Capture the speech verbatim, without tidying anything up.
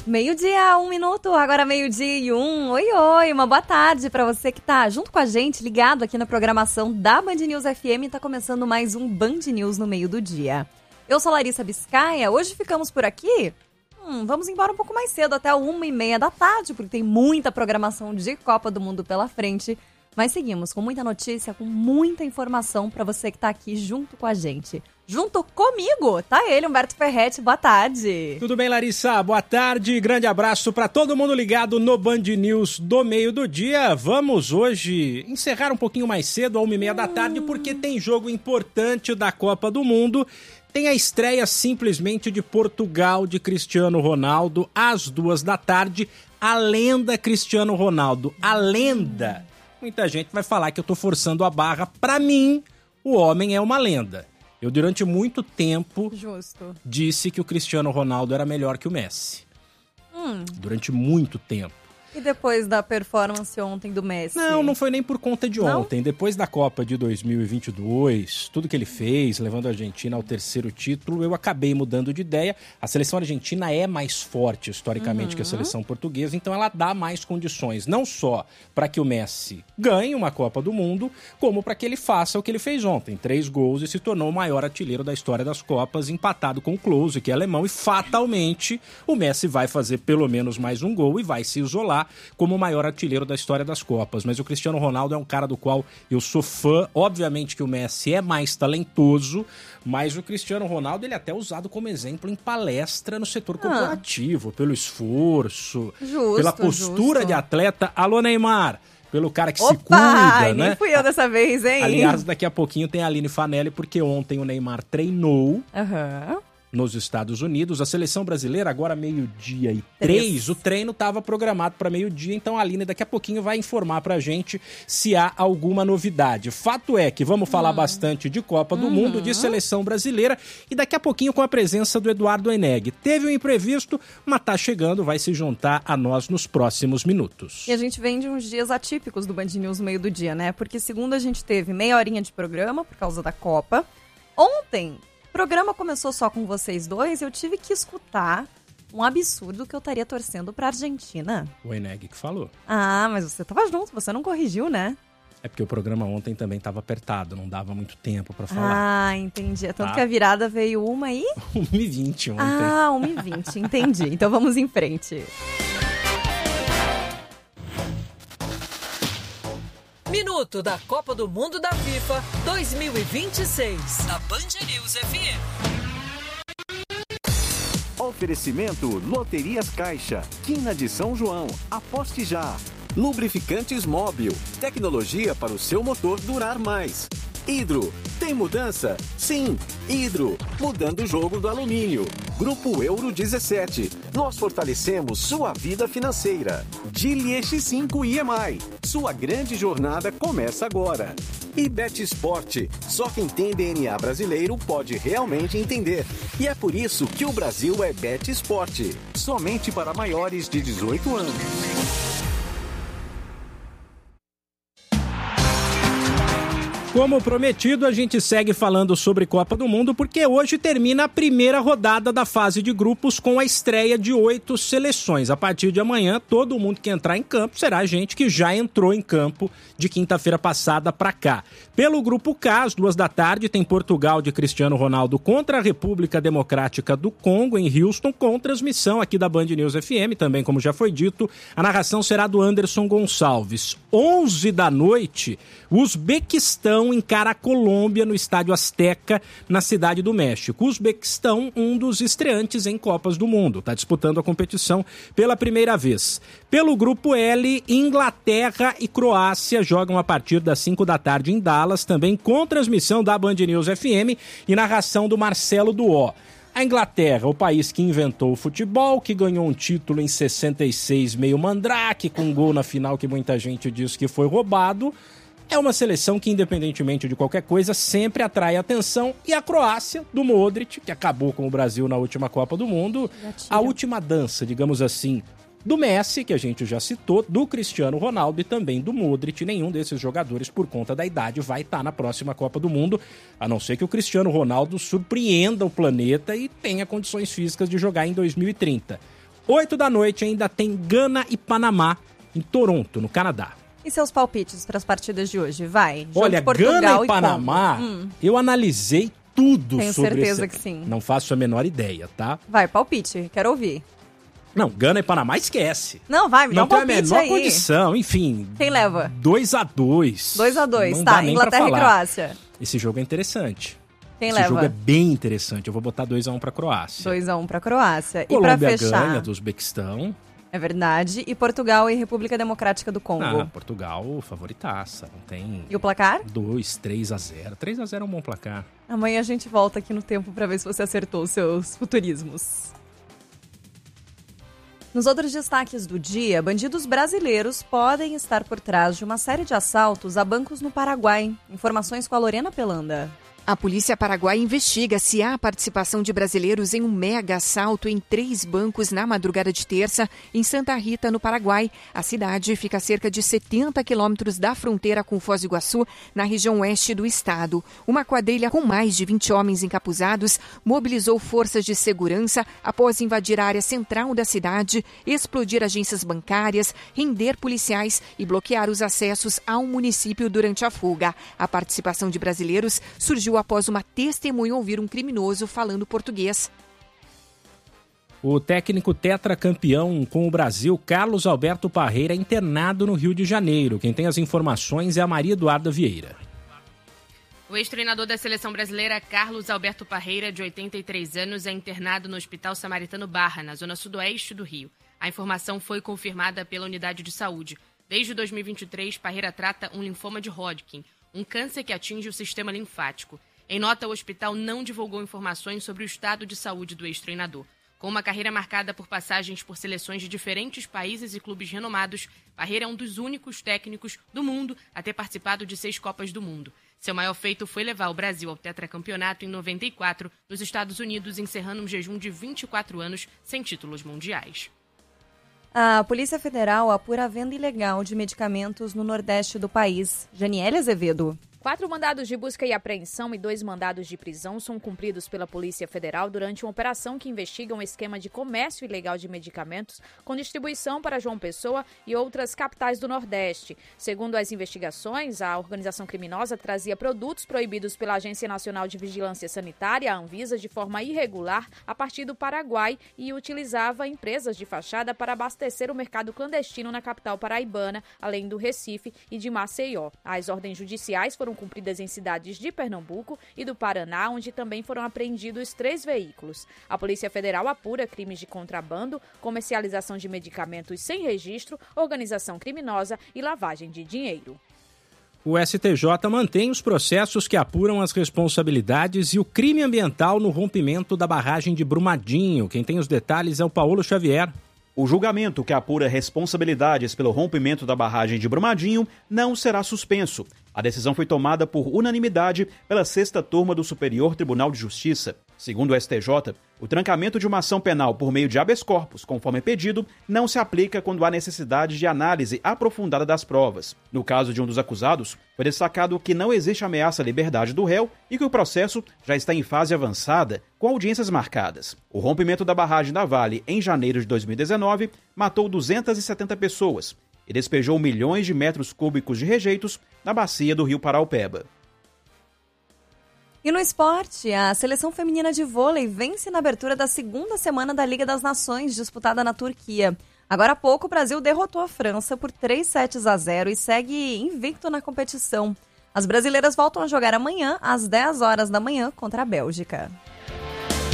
Meio-dia, um minuto, agora meio-dia e um. Oi, oi, uma boa tarde pra você que tá junto com a gente, ligado aqui na programação da Band News F M. Tá começando mais um Band News no meio do dia. Eu sou Larissa Biscaia, hoje ficamos por aqui. Hum, vamos embora um pouco mais cedo, até uma e meia da tarde, porque tem muita programação de Copa do Mundo pela frente. Mas seguimos com muita notícia, com muita informação pra você que tá aqui junto com a gente. Junto comigo, tá ele, Humberto Ferretti, boa tarde. Tudo bem, Larissa? Boa tarde, grande abraço pra todo mundo ligado no Band News do meio do dia. Vamos hoje encerrar um pouquinho mais cedo, a uma e meia hum. da tarde, porque tem jogo importante da Copa do Mundo. Tem a estreia simplesmente de Portugal, de Cristiano Ronaldo, às duas da tarde. A lenda Cristiano Ronaldo, a lenda. Muita gente vai falar que eu tô forçando a barra. Pra mim, o homem é uma lenda. Eu, durante muito tempo, Justo. disse que o Cristiano Ronaldo era melhor que o Messi. Hum. Durante muito tempo. E depois da performance ontem do Messi? Não, não foi nem por conta de não? ontem. Depois da Copa de dois mil e vinte e dois, tudo que ele fez, levando a Argentina ao terceiro título, eu acabei mudando de ideia. A seleção argentina é mais forte, historicamente, uhum. que a seleção portuguesa, então ela dá mais condições, não só para que o Messi ganhe uma Copa do Mundo, como para que ele faça o que ele fez ontem. Três gols e se tornou o maior artilheiro da história das Copas, empatado com o Klose, que é alemão, e fatalmente o Messi vai fazer pelo menos mais um gol e vai se isolar como o maior artilheiro da história das Copas. Mas o Cristiano Ronaldo é um cara do qual eu sou fã. Obviamente que o Messi é mais talentoso, mas o Cristiano Ronaldo ele é até usado como exemplo em palestra no setor corporativo, ah. pelo esforço, justo, pela postura justo. de atleta. Alô, Neymar! Pelo cara que Opa, se cuida, nem né? Nem fui eu dessa vez, hein? Aliás, daqui a pouquinho tem a Aline Fanelli, porque ontem o Neymar treinou. Aham. Uhum. Nos Estados Unidos. A seleção brasileira agora meio-dia e três. O treino estava programado para meio-dia, então a Aline daqui a pouquinho vai informar para a gente se há alguma novidade. Fato é que vamos falar hum. bastante de Copa do uhum. Mundo, de seleção brasileira e daqui a pouquinho com a presença do Eduardo Eneg. Teve um imprevisto, mas tá chegando, vai se juntar a nós nos próximos minutos. E a gente vem de uns dias atípicos do Band News no meio do dia, né? Porque segunda a gente teve meia horinha de programa por causa da Copa. Ontem... O programa começou só com vocês dois, eu tive que escutar um absurdo que eu estaria torcendo pra Argentina. O Eneg que falou. Ah, mas você tava junto, você não corrigiu, né? É porque o programa ontem também tava apertado, não dava muito tempo pra falar. Ah, entendi. Tanto tá. que a virada veio uma e... uma e vinte ontem. Ah, uma e vinte, entendi. Então vamos em frente. Minuto da Copa do Mundo da FIFA dois mil e vinte e seis, da Band News F M. Oferecimento Loterias Caixa, Quina de São João, aposte já. Lubrificantes Móbil, tecnologia para o seu motor durar mais. Hidro, tem mudança? Sim, Hidro, mudando o jogo do alumínio. Grupo Euro dezessete, nós fortalecemos sua vida financeira. Geely X cinco I M I, sua grande jornada começa agora. E Bet Sport, só quem tem D N A brasileiro pode realmente entender. E é por isso que o Brasil é Bet Sport, somente para maiores de dezoito anos. Como prometido, a gente segue falando sobre Copa do Mundo, porque hoje termina a primeira rodada da fase de grupos com a estreia de oito seleções. A partir de amanhã, todo mundo que entrar em campo será gente que já entrou em campo de quinta-feira passada para cá. Pelo grupo K, às duas da tarde, tem Portugal de Cristiano Ronaldo contra a República Democrática do Congo, em Houston, com transmissão aqui da Band News F M, também como já foi dito, a narração será do Anderson Gonçalves. onze da noite, o Uzbequistão encara a Colômbia no Estádio Azteca, na Cidade do México. O Uzbequistão, um dos estreantes em Copas do Mundo, está disputando a competição pela primeira vez. Pelo grupo L, Inglaterra e Croácia jogam a partir das cinco da tarde em Dallas, também com transmissão da Band News F M e narração do Marcelo Duó. A Inglaterra, o país que inventou o futebol, que ganhou um título em sessenta e seis meio mandrake, com um gol na final que muita gente diz que foi roubado, é uma seleção que, independentemente de qualquer coisa, sempre atrai atenção. E a Croácia, do Modric, que acabou com o Brasil na última Copa do Mundo, a última dança, digamos assim, do Messi, que a gente já citou, do Cristiano Ronaldo e também do Modric. Nenhum desses jogadores, por conta da idade, vai estar na próxima Copa do Mundo, a não ser que o Cristiano Ronaldo surpreenda o planeta e tenha condições físicas de jogar em dois mil e trinta. oito da noite ainda tem Gana e Panamá em Toronto, no Canadá. E seus palpites para as partidas de hoje? Vai. Jogo Olha, de Portugal Gana e e Panamá, hum. eu analisei tudo Tenho sobre certeza esse... que sim. Não faço a menor ideia, tá? Vai, palpite. Quero ouvir. Não, Gana e Panamá esquece. Não, vai, me dá Não um tem a palpite menor aí. condição, enfim. Quem leva? dois a dois. dois a dois, Não tá. dá nem pra Inglaterra e falar. Croácia. Esse jogo é interessante. Quem Esse leva? jogo é bem interessante. Eu vou botar dois a um pra Croácia. dois a um pra Croácia. Colômbia e pra fechar... ganha do Uzbequistão. É verdade. E Portugal e República Democrática do Congo. Ah, Portugal, favoritaça. Não tem... E o placar? dois, três a zero. três a zero é um bom placar. Amanhã a gente volta aqui no tempo pra ver se você acertou os seus futurismos. Nos outros destaques do dia, bandidos brasileiros podem estar por trás de uma série de assaltos a bancos no Paraguai. Informações com a Lorena Pelanda. A polícia paraguaia investiga se há participação de brasileiros em um mega assalto em três bancos na madrugada de terça, em Santa Rita, no Paraguai. A cidade fica a cerca de setenta quilômetros da fronteira com Foz do Iguaçu, na região oeste do estado. Uma quadrilha com mais de vinte homens encapuzados mobilizou forças de segurança após invadir a área central da cidade, explodir agências bancárias, render policiais e bloquear os acessos ao município durante a fuga. A participação de brasileiros surgiu após uma testemunha ouvir um criminoso falando português. O técnico tetracampeão com o Brasil, Carlos Alberto Parreira, é internado no Rio de Janeiro. Quem tem as informações é a Maria Eduarda Vieira. O ex-treinador da seleção brasileira, Carlos Alberto Parreira, de oitenta e três anos, é internado no Hospital Samaritano Barra, na zona sudoeste do Rio. A informação foi confirmada pela unidade de saúde. Desde dois mil e vinte e três, Parreira trata um linfoma de Hodgkin, um câncer que atinge o sistema linfático. Em nota, o hospital não divulgou informações sobre o estado de saúde do ex-treinador. Com uma carreira marcada por passagens por seleções de diferentes países e clubes renomados, Parreira é um dos únicos técnicos do mundo a ter participado de seis Copas do Mundo. Seu maior feito foi levar o Brasil ao tetracampeonato em noventa e quatro, nos Estados Unidos, encerrando um jejum de vinte e quatro anos sem títulos mundiais. A Polícia Federal apura a venda ilegal de medicamentos no nordeste do país. Janiele Azevedo. Quatro mandados de busca e apreensão e dois mandados de prisão são cumpridos pela Polícia Federal durante uma operação que investiga um esquema de comércio ilegal de medicamentos com distribuição para João Pessoa e outras capitais do Nordeste. Segundo as investigações, a organização criminosa trazia produtos proibidos pela Agência Nacional de Vigilância Sanitária, a Anvisa, de forma irregular a partir do Paraguai e utilizava empresas de fachada para abastecer o mercado clandestino na capital paraibana, além do Recife e de Maceió. As ordens judiciais foram cumpridas em cidades de Pernambuco e do Paraná, onde também foram apreendidos três veículos. A Polícia Federal apura crimes de contrabando, comercialização de medicamentos sem registro, organização criminosa e lavagem de dinheiro. O S T J mantém os processos que apuram as responsabilidades e o crime ambiental no rompimento da barragem de Brumadinho. Quem tem os detalhes é o Paulo Xavier. O julgamento que apura responsabilidades pelo rompimento da barragem de Brumadinho não será suspenso. A decisão foi tomada por unanimidade pela sexta turma do Superior Tribunal de Justiça. Segundo o S T J, o trancamento de uma ação penal por meio de habeas corpus, conforme pedido, não se aplica quando há necessidade de análise aprofundada das provas. No caso de um dos acusados, foi destacado que não existe ameaça à liberdade do réu e que o processo já está em fase avançada, com audiências marcadas. O rompimento da barragem da Vale em janeiro de dois mil e dezenove matou duzentas e setenta pessoas e despejou milhões de metros cúbicos de rejeitos na bacia do rio Paraupeba. E no esporte, a seleção feminina de vôlei vence na abertura da segunda semana da Liga das Nações, disputada na Turquia. Agora há pouco, o Brasil derrotou a França por três sets a zero e segue invicto na competição. As brasileiras voltam a jogar amanhã, às dez horas da manhã, contra a Bélgica.